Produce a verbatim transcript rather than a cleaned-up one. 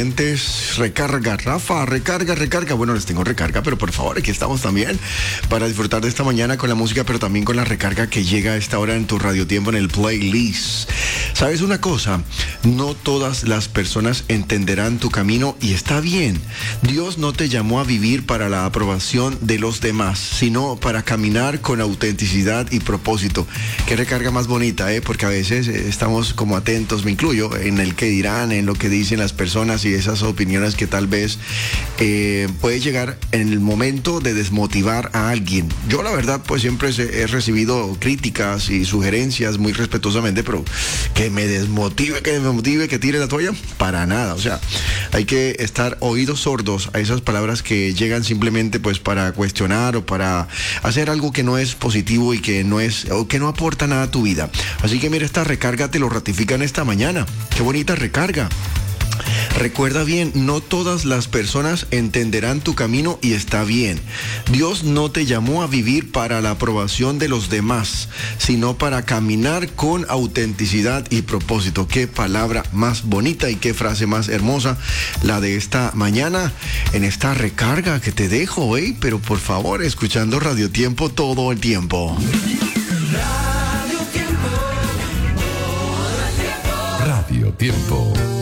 oyentes. Recarga, Rafa, recarga, recarga. Bueno, les tengo recarga, pero por favor, aquí estamos también para disfrutar de esta mañana con la música, pero también con la recarga que llega a esta hora en tu radiotiempo en el playlist. ¿Sabes una cosa? No todas las personas entenderán tu camino y está bien. Dios no te llamó a vivir para la aprobación de los demás, sino para caminar con autenticidad y propósito. Qué recarga más bonita, ¿eh? Porque a veces eh, estamos como atentos, me incluyo, en el que dirán, en lo que dicen las personas y esas opiniones que tal vez eh, puede llegar en el momento de desmotivar a alguien. Yo la verdad pues siempre he recibido críticas y sugerencias muy respetuosamente, pero que me desmotive, que me motive, que tire la toalla, para nada. O sea, hay que estar oídos sordos a esas palabras que llegan simplemente pues para cuestionar o para hacer algo que no es positivo y que no es, o que no aporta nada a tu vida. Así que mira, esta recarga te lo ratifican esta mañana. Qué bonita recarga. Recuerda bien, no todas las personas entenderán tu camino y está bien. Dios no te llamó a vivir para la aprobación de los demás, sino para caminar con autenticidad y propósito. Qué palabra más bonita y qué frase más hermosa la de esta mañana en esta recarga que te dejo, ¿eh? Pero por favor, escuchando Radio Tiempo todo el tiempo. Radio Tiempo.